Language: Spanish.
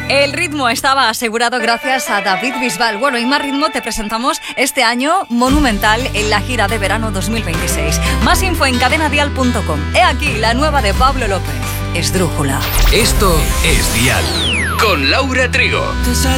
El ritmo estaba asegurado gracias a David Bisbal. Bueno, y más ritmo te presentamos este año Monumental en la gira de verano 2026. Más info en cadenadial.com. He aquí la nueva de Pablo López, Esdrújula. Esto es Dial con Laura Trigo.